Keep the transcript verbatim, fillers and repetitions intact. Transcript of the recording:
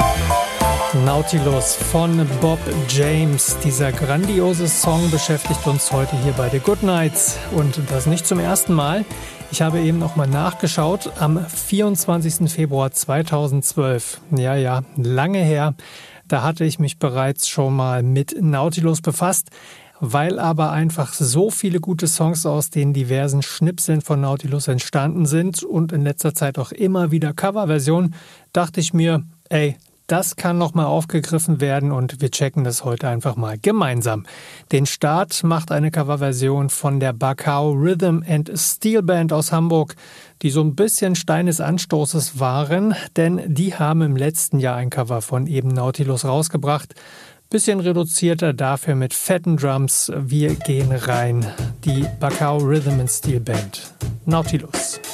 Nautilus von Bob James. Dieser grandiose Song beschäftigt uns heute hier bei The Goodnights. Und das nicht zum ersten Mal. Ich habe eben noch mal nachgeschaut. Am vierundzwanzigsten Februar zweitausendzwölf, ja, ja, lange her, da hatte ich mich bereits schon mal mit Nautilus befasst. Weil aber einfach so viele gute Songs aus den diversen Schnipseln von Nautilus entstanden sind und in letzter Zeit auch immer wieder Coverversionen, dachte ich mir, ey, das kann nochmal aufgegriffen werden und wir checken das heute einfach mal gemeinsam. Den Start macht eine Coverversion von der Bacao Rhythm and Steel Band aus Hamburg, die so ein bisschen Stein des Anstoßes waren, denn die haben im letzten Jahr ein Cover von eben Nautilus rausgebracht. Bisschen reduzierter, dafür mit fetten Drums. Wir gehen rein. Die Bacao Rhythm and Steel Band. Nautilus.